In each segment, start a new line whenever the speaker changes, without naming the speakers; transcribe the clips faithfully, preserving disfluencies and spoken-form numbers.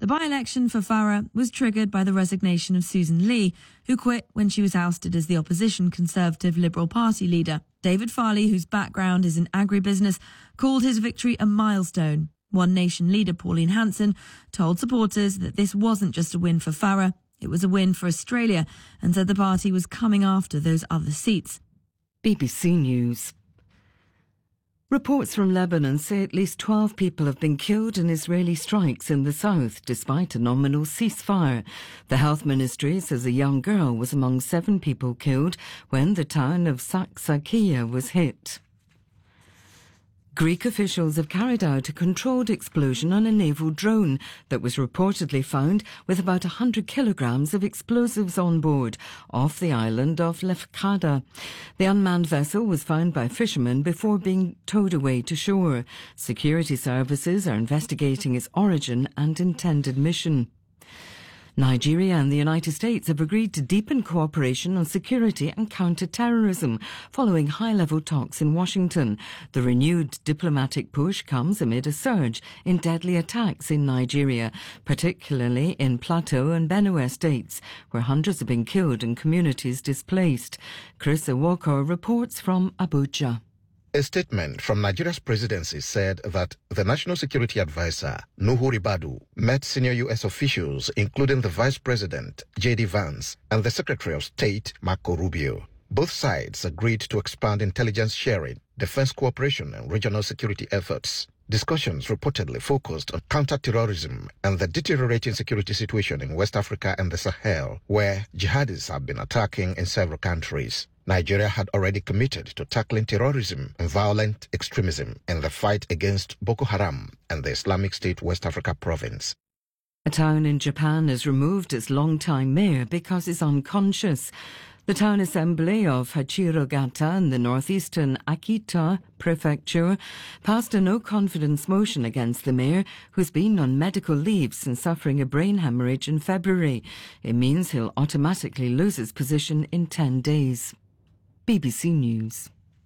by-election for Farah was triggered by the resignation of Susan Lee, who quit when she was ousted as the opposition Conservative Liberal Party leader. David Farley, whose background is in agribusiness, called his victory a milestone. One Nation leader Pauline Hanson told supporters that this wasn't just a win for Farah, it was a win for Australia, and said the party was coming after those other seats.
B B C News. Reports from Lebanon say at least twelve people have been killed in Israeli strikes in the south, despite a nominal ceasefire. The health ministry says a young girl was among seven people killed when the town of Saksakia was hit. Greek officials have carried out a controlled explosion on a naval drone that was reportedly found with about one hundred kilograms of explosives on board off the island of Lefkada. The unmanned vessel was found by fishermen before being towed away to shore. Security services are investigating its origin and intended mission. Nigeria and the United States have agreed to deepen cooperation on security and counter-terrorism following high-level talks in Washington. The renewed diplomatic push comes amid a surge in deadly attacks in Nigeria, particularly in Plateau and Benue states, where hundreds have been killed and communities displaced. Chris Owoko reports from Abuja.
A statement from Nigeria's presidency said that the National Security Advisor, Nuhu Ribadu, met senior U S officials, including the Vice President, J D Vance, and the Secretary of State, Marco Rubio. Both sides agreed to expand intelligence sharing, defense cooperation, and regional security efforts. Discussions reportedly focused on counter-terrorism and the deteriorating security situation in West Africa and the Sahel, where jihadis have been attacking in several countries. Nigeria had already committed to tackling terrorism and violent extremism in the fight against Boko Haram and the Islamic State West Africa province.
A town in Japan has removed its longtime mayor because it's unconscious. The town assembly of Hachirogata in the northeastern Akita prefecture passed a no-confidence motion against the mayor, who's been on medical leave since suffering a brain hemorrhage in February. It means he'll automatically lose his position in ten days. B B C News.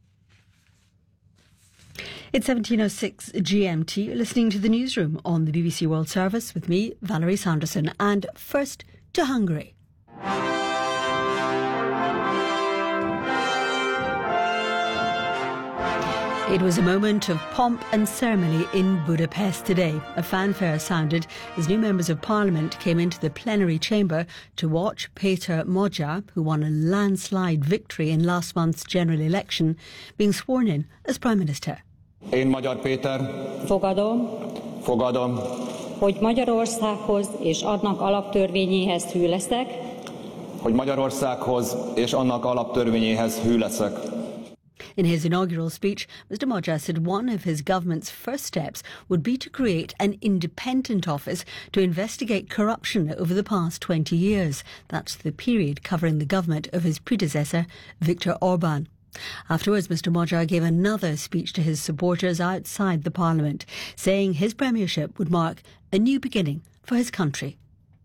It's seventeen oh six G M T. You're listening to the newsroom on the B B C World Service with me, Valerie Sanderson. And first to Hungary. It was a moment of pomp and ceremony in Budapest today. A fanfare sounded as new members of parliament came into the plenary chamber to watch Péter Magyar, who won a landslide victory in last month's general election, being sworn in as Prime Minister.
Én Magyar Péter
Fogadom,
fogadom,
hogy Magyarországhoz és annak alaptörvényéhez hű leszek,
hogy Magyarországhoz és annak alaptörvényéhez hű leszek.
In his inaugural speech, Mister Magyar said one of his government's first steps would be to create an independent office to investigate corruption over the past twenty years. That's the period covering the government of his predecessor, Viktor Orban. Afterwards, Mister Magyar gave another speech to his supporters outside the parliament, saying his premiership would mark a new beginning for his country.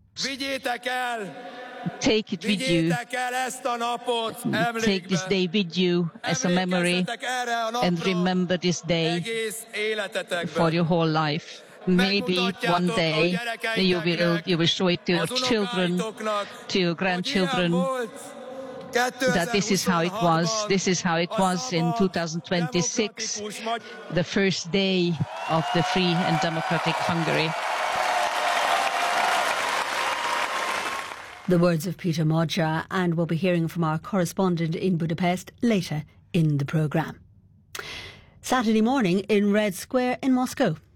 Take it with you. Take this day with you as a memory and remember this day for your whole life. Maybe one day you will, you will show it to your children, to your grandchildren, that this is how it was. This is how it was in two thousand twenty-six, the first day of the free and democratic Hungary.
The words of Péter Magyar, and we'll be hearing from our correspondent in Budapest later in the programme. Saturday morning in Red Square in Moscow.